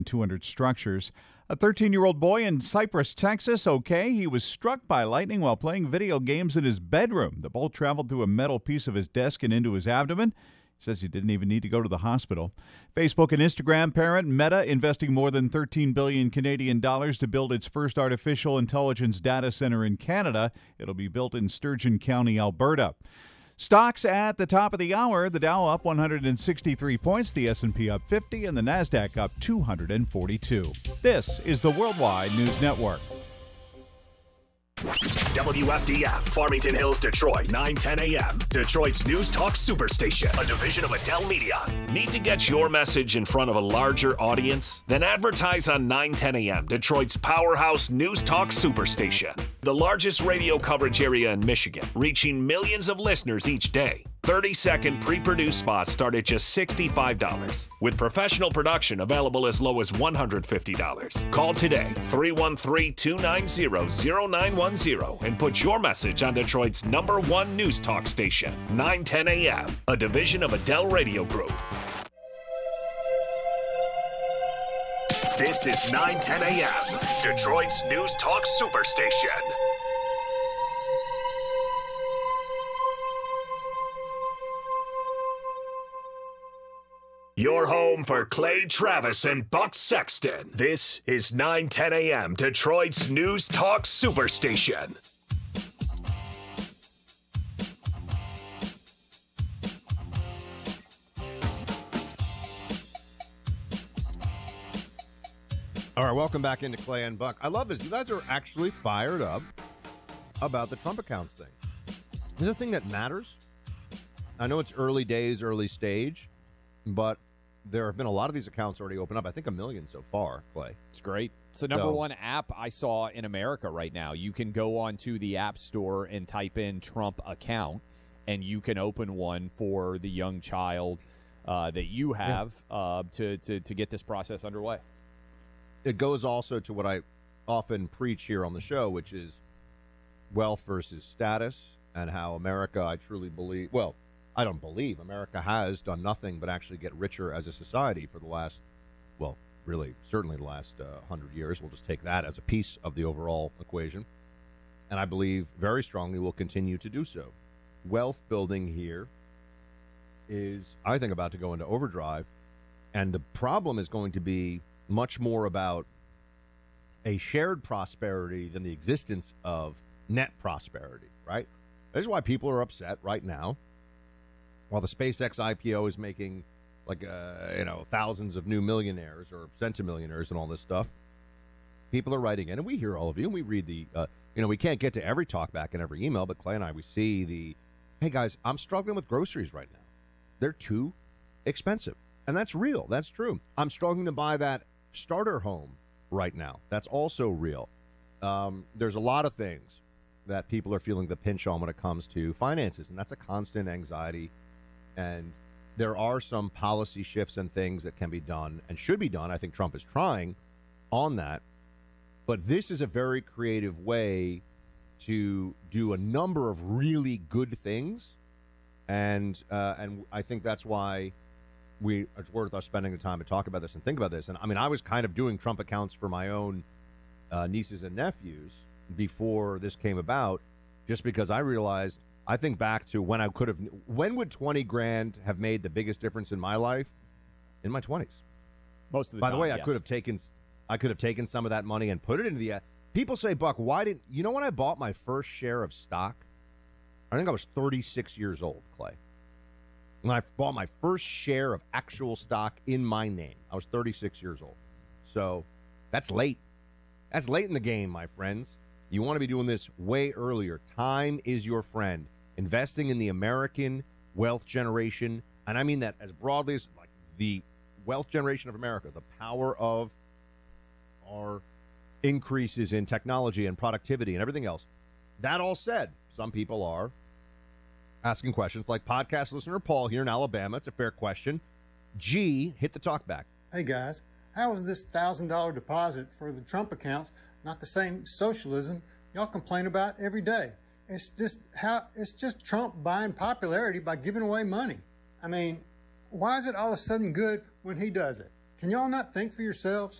200 structures. A 13-year-old boy in Cypress, Texas, he was struck by lightning while playing video games in his bedroom. The bolt traveled through a metal piece of his desk and into his abdomen. He says he didn't even need to go to the hospital. Facebook and Instagram parent Meta investing more than 13 billion Canadian dollars to build its first artificial intelligence data center in Canada. It'll be built in Sturgeon County, Alberta. Stocks at the top of the hour, the Dow up 163 points, the S&P up 50, and the NASDAQ up 242. This is the Worldwide News Network. WFDF, Farmington Hills, Detroit, 9:10 a.m. Detroit's News Talk Superstation, a division of Adele Media. Need to get your message in front of a larger audience? Then advertise on 9:10 a.m., Detroit's powerhouse News Talk Superstation. The largest radio coverage area in Michigan, reaching millions of listeners each day. 30-second pre-produced spots start at just $65, with professional production available as low as $150. Call today, 313-290-0910, and put your message on Detroit's #1 news talk station, 9:10 a.m., a division of Adele Radio Group. This is 9:10 a.m., Detroit's News Talk Superstation. Your home for Clay Travis and Buck Sexton. This is 9:10 a.m., Detroit's News Talk Superstation. All right, welcome back into Clay and Buck. I love this. You guys are actually fired up about the Trump accounts thing. Is it a thing that matters? I know it's early days, early stage, but there have been a lot of these accounts already open up. I think 1 million so far, Clay. It's great. It's the number one app I saw in America right now. You can go onto the App Store and type in Trump account, and you can open one for the young child that you have to get this process underway. It goes also to what I often preach here on the show, which is wealth versus status, and how America, I truly believe, well, I don't believe America has done nothing but actually get richer as a society for the last, well, really, certainly the last 100 years. We'll just take that as a piece of the overall equation. And I believe very strongly we'll continue to do so. Wealth building here is, I think, about to go into overdrive. And the problem is going to be much more about a shared prosperity than the existence of net prosperity, right? This is why people are upset right now. While the SpaceX IPO is making thousands of new millionaires or centimillionaires and all this stuff, people are writing in, and we hear all of you, and we read the, we can't get to every talkback and every email, but Clay and I, we see the, hey guys, I'm struggling with groceries right now. They're too expensive. And that's real. That's true. I'm struggling to buy that starter home right now. That's also real. There's a lot of things that people are feeling the pinch on when it comes to finances, and that's a constant anxiety. And there are some policy shifts and things that can be done and should be done. I think Trump is trying on that. But this is a very creative way to do a number of really good things. And I think that's why it's worth us spending the time to talk about this and think about this. And I mean, I was kind of doing Trump accounts for my own nieces and nephews before this came about, just because I realized, I think back to when would 20 grand have made the biggest difference in my life? In my 20s. Most of the time. By time, the way, yes. I could have taken some of that money and put it into the, people say, Buck, why didn't, when I bought my first share of stock, I think I was 36 years old, Clay. When I bought my first share of actual stock in my name, I was 36 years old. So that's late. That's late in the game, my friends. You want to be doing this way earlier. Time is your friend. Investing in the American wealth generation, and I mean that as broadly as like the wealth generation of America, the power of our increases in technology and productivity and everything else. That all said, some people are asking questions like podcast listener Paul here in Alabama. It's a fair question. G, hit the talk back. Hey, guys. How is this $1,000 deposit for the Trump accounts not the same socialism y'all complain about every day? It's just Trump buying popularity by giving away money. I mean, why is it all of a sudden good when he does it? Can y'all not think for yourselves?